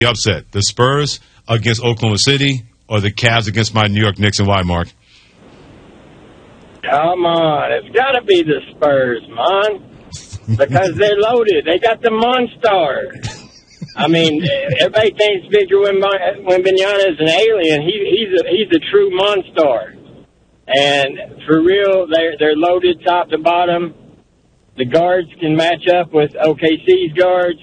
the upset? The Spurs against Oklahoma City or the Cavs against my New York Knicks, and why, Mark? Come on. It's got to be the Spurs, man. Because they're loaded. They got the Monstars. I mean, everybody thinks Victor Wembanyama is an alien. He's a true Monstar. And for real, they're loaded top to bottom. The guards can match up with OKC's guards.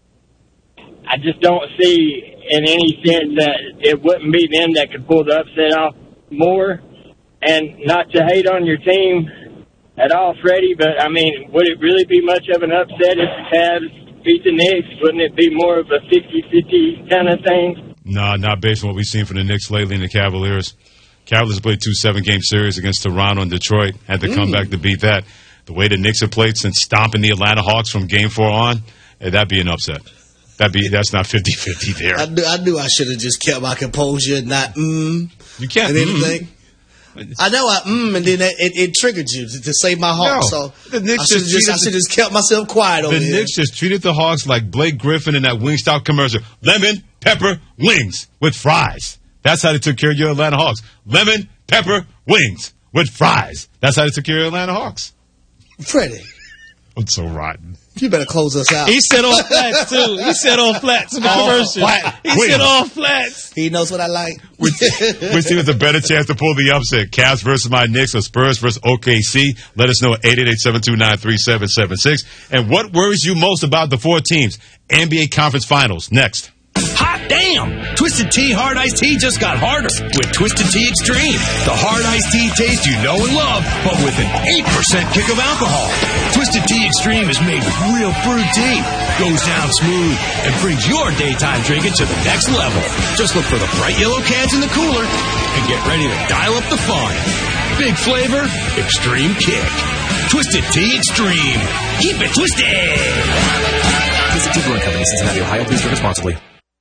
I just don't see in any sense that it wouldn't be them that could pull the upset off more. And not to hate on your team at all, Freddie, but, I mean, would it really be much of an upset if the Cavs beat the Knicks? Wouldn't it be more of a 50-50 kind of thing? No, not based on what we've seen from the Knicks lately and the Cavaliers. Cavaliers played 2 7-game series against Toronto and Detroit. Had to come back to beat that. The way the Knicks have played since stomping the Atlanta Hawks from Game 4 on, that'd be an upset. That's not 50-50 there. I knew I should have just kept my composure and not You can't anything. I know and then it triggered you to save my Hawks. No, so I should just kept myself quiet over here. The Knicks just treated the Hawks like Blake Griffin in that Wingstop commercial. Lemon, pepper, wings with fries. That's how they took care of your Atlanta Hawks. Lemon, pepper, wings with fries. That's how they took care of your Atlanta Hawks. Freddie. I'm so rotten. You better close us out. He said all flats, too. He said all flats in the commercial. He said all flats. He knows what I like. Which team has a better chance to pull the upset? Cavs versus my Knicks or Spurs versus OKC? Let us know at 888-729-3776. And what worries you most about the 4 teams? NBA Conference Finals. Next. Hot damn! Twisted Tea Hard Iced Tea just got harder with Twisted Tea Extreme. The hard iced tea taste you know and love, but with an 8% kick of alcohol. Twisted Tea Extreme is made with real brewed tea, goes down smooth, and brings your daytime drinking to the next level. Just look for the bright yellow cans in the cooler and get ready to dial up the fun. Big flavor, extreme kick. Twisted Tea Extreme. Keep it twisted! Twisted Tea Brewing Company, Cincinnati, Ohio. Please drink responsibly.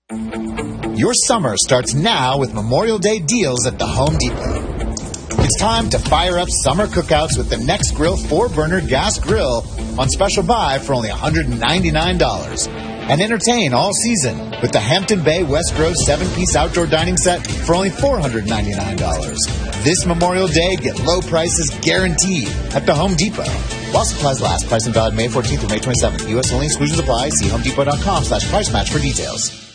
Your summer starts now with Memorial Day deals at the Home Depot. It's time to fire up summer cookouts with the Nextgrill 4-burner gas grill on special buy for only $199. And entertain all season with the Hampton Bay West Grove 7-piece outdoor dining set for only $499. This Memorial Day, get low prices guaranteed at the Home Depot. While supplies last. Price and valid May 14th through May 27th. U.S. only. Exclusions apply. See HomeDepot.com/price match for details.